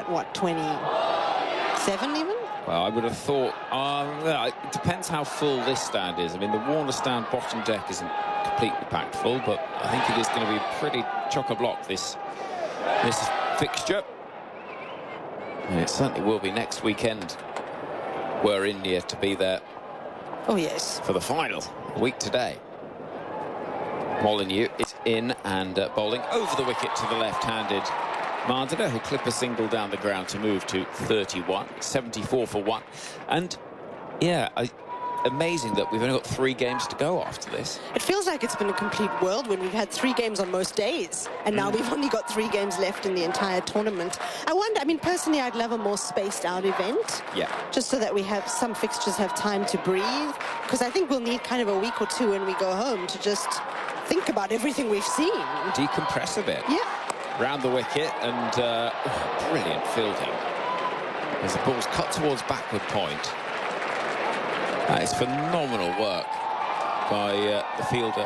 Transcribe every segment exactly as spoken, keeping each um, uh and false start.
at, what, twenty-seven even? Well, I would have thought, um, yeah, it depends how full this stand is. I mean, the Warner stand bottom deck isn't completely packed full, but I think it is going to be pretty chock-a-block, this, this fixture. And it certainly will be next weekend, were India to be there. Oh, yes. For the final, a week today. Molineux is in and uh, bowling over the wicket to the left-handed Mandana, who clip a single down the ground to move to thirty-one, seventy-four for one. And, yeah, I, amazing that we've only got three games to go after this. It feels like it's been a complete whirlwind. We've had three games on most days, and now mm. we've only got three games left in the entire tournament. I wonder, I mean, personally, I'd love a more spaced-out event. Yeah. Just so that we have, some fixtures have time to breathe, because I think we'll need kind of a week or two when we go home to just think about everything we've seen. Decompress a bit. Yeah. Round the wicket, and uh, oh, brilliant fielding. As the ball's cut towards backward point. That is phenomenal work by uh, the fielder.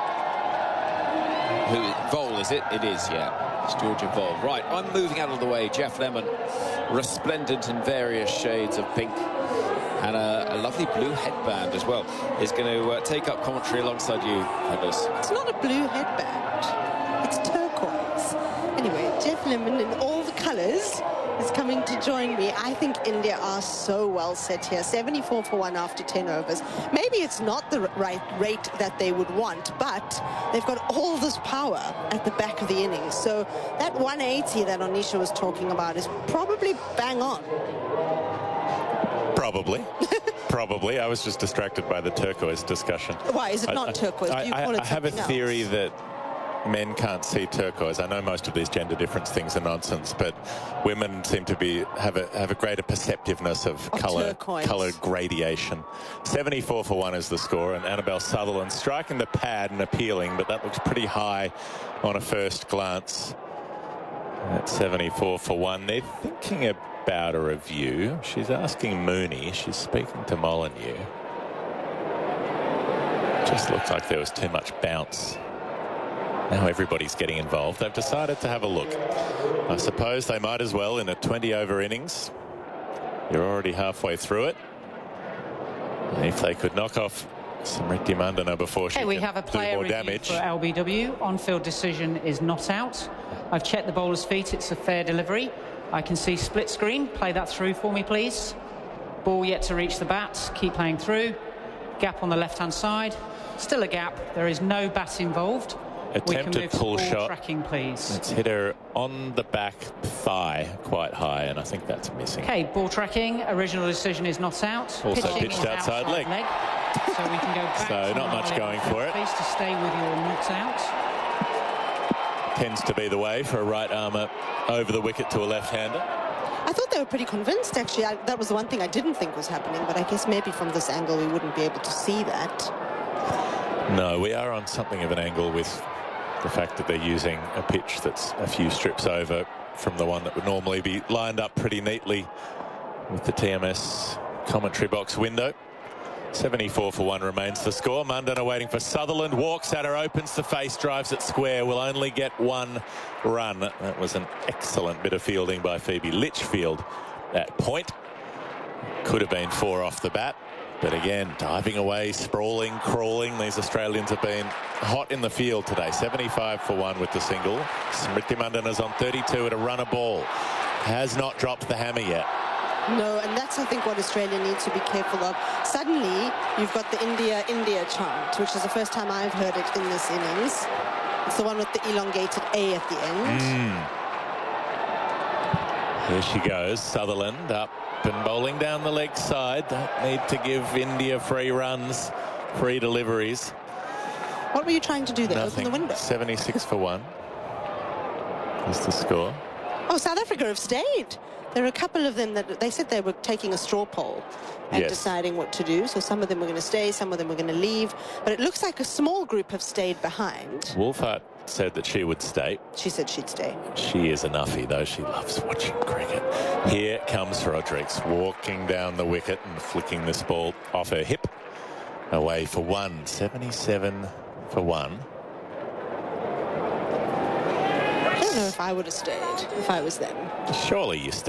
Who, Vole, is it? It is, yeah. It's Georgia Vole. Right, I'm moving out of the way. Jeff Lemon, resplendent in various shades of pink, and a, a lovely blue headband as well, is going to uh, take up commentary alongside you, Headless. It's not a blue headband. It's turquoise. Anyway, Jeff Lemon in all the colours is coming to join me. I think India are so well set here. seventy-four for one after ten overs. Maybe it's not the right rate that they would want, but they've got all this power at the back of the innings. So that one eighty that Anisha was talking about is probably bang on. Probably. Probably. I was just distracted by the turquoise discussion. Why? Is it not I, turquoise? I, Do you I, call it I have a theory else? that men can't see turquoise. I know most of these gender difference things are nonsense, but women seem to be have a have a greater perceptiveness of, of colour turquoise. colour gradation. seventy-four for one is the score, and Annabelle Sutherland striking the pad and appealing, but that looks pretty high on a first glance. At seventy-four for one, they're thinking about a review. She's asking Mooney. She's speaking to Molineux. Just looked like there was too much bounce. Now everybody's getting involved. They've decided to have a look. I suppose they might as well in a twenty over innings. You're already halfway through it. And if they could knock off Smriti Mandana before she okay, we can have a do player more review damage. for L B W. On-field decision is not out. I've checked the bowler's feet. It's a fair delivery. I can see split screen. Play that through for me, please. Ball yet to reach the bat. Keep playing through. Gap on the left-hand side. Still a gap. There is no bat involved. Attempted pull to shot. Tracking, please. It's hit her on the back thigh quite high, and I think that's missing. Okay, ball tracking. Original decision is not out. Also Pitching pitched is outside leg. leg. So we can go back So to not much going for it. Please to stay with your not out. Tends to be the way for a right armour over the wicket to a left-hander. I thought they were pretty convinced, actually. I, that was the one thing I didn't think was happening, but I guess maybe from this angle we wouldn't be able to see that. No, we are on something of an angle with the fact that they're using a pitch that's a few strips over from the one that would normally be lined up pretty neatly with the T M S commentary box window. seventy-four for one remains the score. Mandana waiting for Sutherland. Walks at her, opens the face, drives it square. Will only get one run. That was an excellent bit of fielding by Phoebe Litchfield at point. Could have been four off the bat. But again, diving away, sprawling, crawling. These Australians have been hot in the field today. seventy-five for one with the single. Smriti Mandana's on thirty-two at a runner ball. Has not dropped the hammer yet. No, and that's, I think, what Australia needs to be careful of. Suddenly, you've got the India, India chant, which is the first time I've heard it in this innings. It's the one with the elongated A at the end. Mm. Here she goes, Sutherland up and bowling down the leg side. Don't need to give India free runs, free deliveries. What were you trying to do there? Nothing. Open the window? seventy-six for one is the score. Oh, South Africa have stayed. There are a couple of them that they said they were taking a straw poll and yes. deciding what to do. So some of them were going to stay, some of them were going to leave. But it looks like a small group have stayed behind. Wolfhard said that she would stay. She said she'd stay. She is a nuffy, though. She loves watching cricket. Here comes Rodrigues, walking down the wicket and flicking this ball off her hip. Away for one. seventy-seven for one. I don't know if I would have stayed if I was them. Surely you stay.